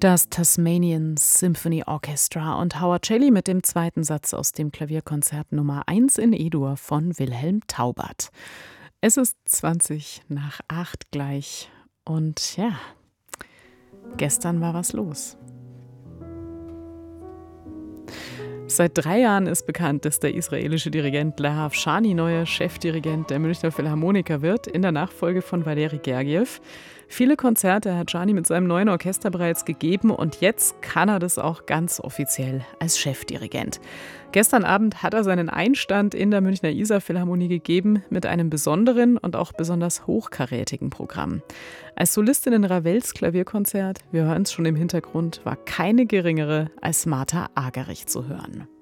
Das Tasmanian Symphony Orchestra und Howard Shelley mit dem zweiten Satz aus dem Klavierkonzert Nummer 1 in E-Dur von Wilhelm Taubert. Es ist 7:20 gleich und ja, gestern war was los. Seit 3 Jahren ist bekannt, dass der israelische Dirigent Lahav Shani neuer Chefdirigent der Münchner Philharmoniker wird, in der Nachfolge von Waleri Gergiew. Viele Konzerte hat Shani mit seinem neuen Orchester bereits gegeben und jetzt kann er das auch ganz offiziell als Chefdirigent. Gestern Abend hat er seinen Einstand in der Münchner Isar-Philharmonie gegeben mit einem besonderen und auch besonders hochkarätigen Programm. Als Solistin in Ravels Klavierkonzert, wir hören es schon im Hintergrund, war keine geringere als Martha Argerich zu hören.